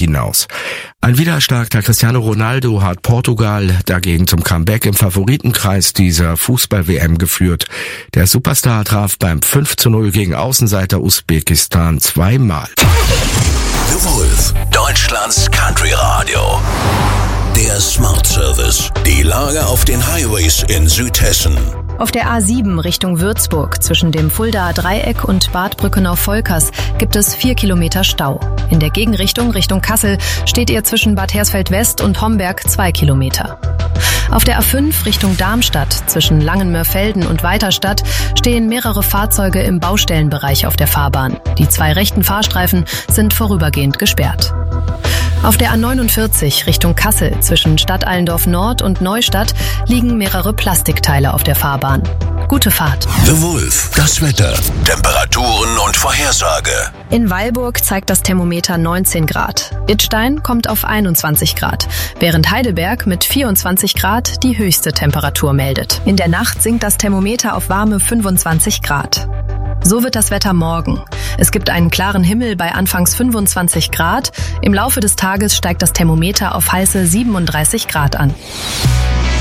hinaus. Ein wiedererstarkter Cristiano Ronaldo hat Portugal dagegen zum Comeback im Favoritenkreis dieser Fußball-WM geführt. Der Superstar traf beim 5:0 gegen Außenseiter Usbekistan zweimal. The Wolf, Deutschlands Country Radio. Der Smart Service. Die Lage auf den Highways in Südhessen. Auf der A7 Richtung Würzburg zwischen dem Fuldaer Dreieck und Bad Brückenau-Volkers gibt es 4 Kilometer Stau. In der Gegenrichtung Richtung Kassel steht ihr zwischen Bad Hersfeld-West und Homberg 2 Kilometer. Auf der A5 Richtung Darmstadt zwischen Langenmörfelden und Weiterstadt stehen mehrere Fahrzeuge im Baustellenbereich auf der Fahrbahn. Die 2 rechten Fahrstreifen sind vorübergehend gesperrt. Auf der A49 Richtung Kassel zwischen Stadt Allendorf Nord und Neustadt liegen mehrere Plastikteile auf der Fahrbahn. Gute Fahrt. The Wolf, das Wetter, Temperaturen und Vorhersage. In Weilburg zeigt das Thermometer 19 Grad. Idstein kommt auf 21 Grad, während Heidelberg mit 24 Grad die höchste Temperatur meldet. In der Nacht sinkt das Thermometer auf warme 25 Grad. So wird das Wetter morgen. Es gibt einen klaren Himmel bei anfangs 25 Grad. Im Laufe des Tages steigt das Thermometer auf heiße 37 Grad an.